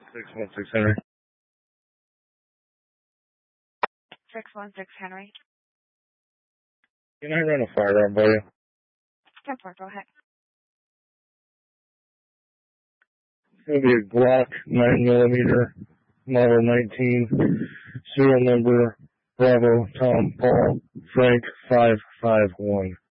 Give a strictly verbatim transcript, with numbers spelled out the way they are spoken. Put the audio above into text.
six one six Henry. six one six Henry. Can I run a firearm by you? ten four, go ahead. It's going to be a Glock nine millimeter, model nineteen, serial number Bravo Tom Paul Frank five five one.